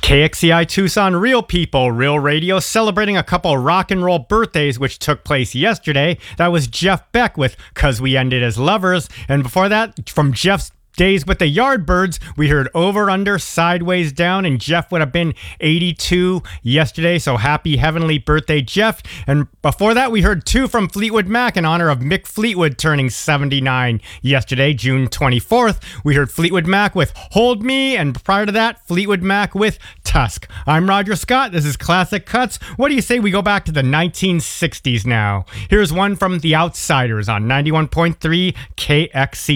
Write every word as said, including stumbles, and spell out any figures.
K X C I Tucson, Real People, Real Radio, celebrating a couple rock and roll birthdays which took place yesterday. That was Jeff Beck with "Cause We Ended as Lovers." And before that, from Jeff's days with the Yardbirds, we heard "Over Under Sideways Down," and Jeff would have been eighty-two yesterday, so happy heavenly birthday, Jeff. And before that, we heard two from Fleetwood Mac in honor of Mick Fleetwood turning seventy-nine yesterday, June twenty-fourth. We heard Fleetwood Mac with "Hold Me," and prior to that, Fleetwood Mac with "Tusk." I'm Roger Scott. This is Classic Cuts. What do you say we go back to the nineteen sixties now? Here's one from The Outsiders on ninety-one point three K X C.